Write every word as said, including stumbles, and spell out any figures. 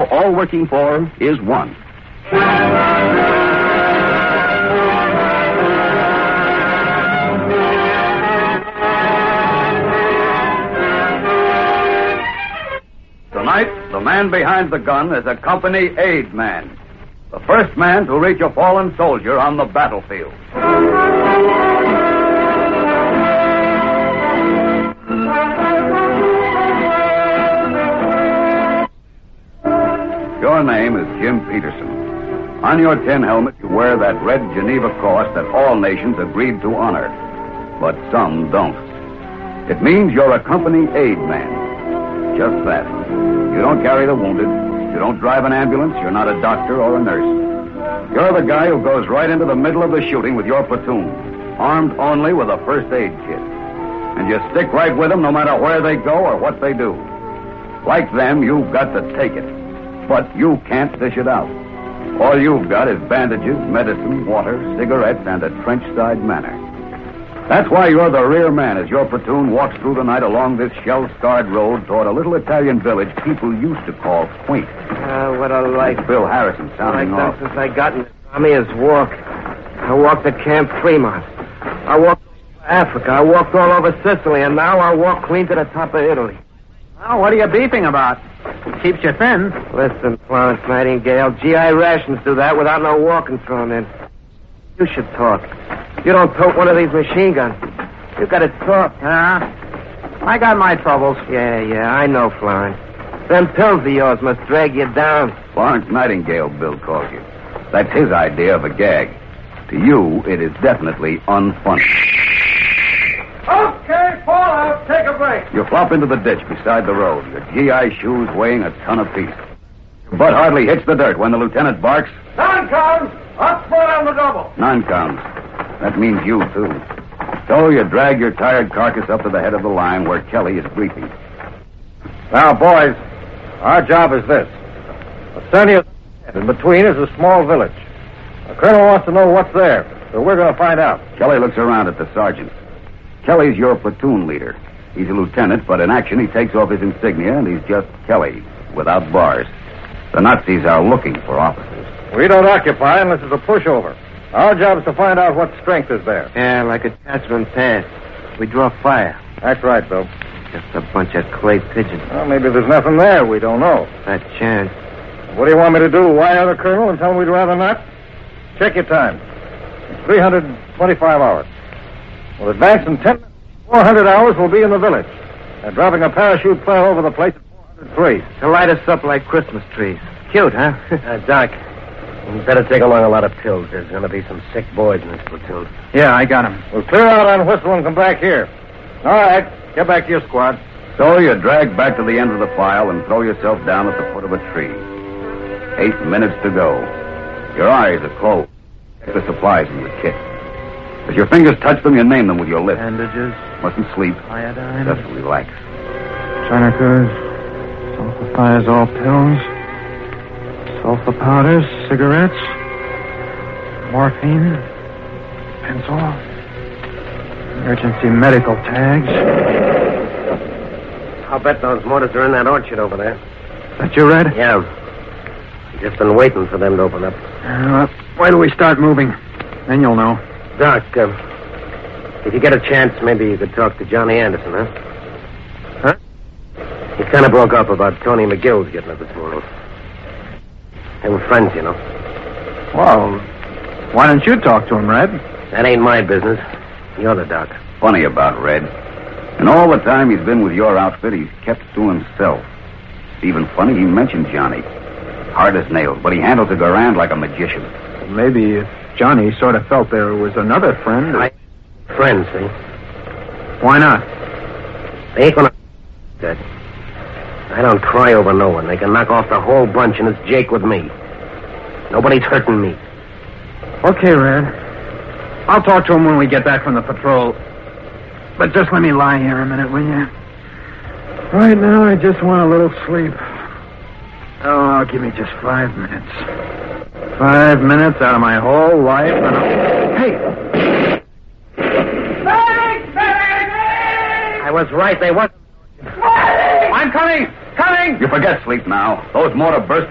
all working for is one. Tonight, the man behind the gun is a company aid man. The first man to reach a fallen soldier on the battlefield. Your name is Jim Peterson. On your tin helmet, you wear that red Geneva cross that all nations agreed to honor. But some don't. It means you're a company aid man. Just that. You don't carry the wounded. You don't drive an ambulance. You're not a doctor or a nurse. You're the guy who goes right into the middle of the shooting with your platoon, armed only with a first aid kit. And you stick right with them no matter where they go or what they do. Like them, you've got to take it. But you can't dish it out. All you've got is bandages, medicine, water, cigarettes, and a trench-side manner. That's why you're the rear man as your platoon walks through the night along this shell-scarred road toward a little Italian village people used to call quaint. Uh, what a life. Bill Harrison sounding I've off. done since I got in the army is walk. I walked at Camp Fremont. I walked Africa. I walked all over Sicily, and now I walk clean to the top of Italy. Oh, what are you beefing about? Keeps you thin. Listen, Florence Nightingale, G I rations do that without no walking thrown in. You should talk. You don't tote one of these machine guns. You got to talk. Yeah? I got my troubles. Yeah, yeah, I know, Florence. Them pills of yours must drag you down. Florence Nightingale, Bill calls you. That's his idea of a gag. To you, it is definitely unfunny. Okay, fall out. Take a break. You flop into the ditch beside the road, your G I shoes weighing a ton apiece. Your butt hardly hits the dirt when the lieutenant barks. Nine counts. Up foot on the double. Nine counts. That means you, too. So you drag your tired carcass up to the head of the line where Kelly is briefing. Now, boys, our job is this. The center is in between is a small village. The colonel wants to know what's there, so we're going to find out. Kelly looks around at the sergeant. Kelly's your platoon leader. He's a lieutenant, but in action he takes off his insignia and he's just Kelly, without bars. The Nazis are looking for officers. We don't occupy unless it's a pushover. Our job is to find out what strength is there. Yeah, like a Chatsman Pass. We draw fire. That's right, Bill. Just a bunch of clay pigeons. Well, maybe there's nothing there. We don't know. That chance. What do you want me to do? Wire the colonel and tell him we'd rather not? Check your time. It's three hundred twenty-five hours. We'll advance in ten minutes. four hundred hours we'll be in the village. They're dropping a parachute flare over the place at four hundred three. To light us up like Christmas trees. Cute, huh? Uh, Doc, you better take along a lot of pills. There's going to be some sick boys in this platoon. Yeah, I got him. We'll clear out on Whistle and come back here. All right. Get back to your squad. So you drag back to the end of the file and throw yourself down at the foot of a tree. Eight minutes to go. Your eyes are closed. Check the supplies in the kit. As your fingers touch them, you name them with your lips. Bandages, Mustn't sleep. iodine, Just relax. tourniquets, sulfathiazole pills, sulfa powders, cigarettes, morphine, pencil, emergency medical tags. I'll bet those mortars are in that orchard over there. That you read? Yeah. Just been waiting for them to open up. Uh, why do we start moving? Then you'll know. Doc, uh, if you get a chance, maybe you could talk to Johnny Anderson, huh? Huh? He kind of broke up about Tony McGill's getting up this morning. They were friends, you know. Well, why don't you talk to him, Red? That ain't my business. You're the doc. Funny about Red. And all the time he's been with your outfit, he's kept to himself. It's even funny he mentioned Johnny. Hard as nails, but he handles a Garand like a magician. Maybe if Johnny sort of felt there was another friend. I... Friends, see? Why not? They ain't gonna... That. I don't cry over no one. They can knock off the whole bunch, and it's Jake with me. Nobody's hurting me. Okay, Red. I'll talk to him when we get back from the patrol. But just let me lie here a minute, will you? Right now, I just want a little sleep. Oh, give me just five minutes. Five minutes out of my whole life, and I'll... Hey! I was right. They wasn't. I'm coming! Coming! You forget sleep now. Those mortar bursts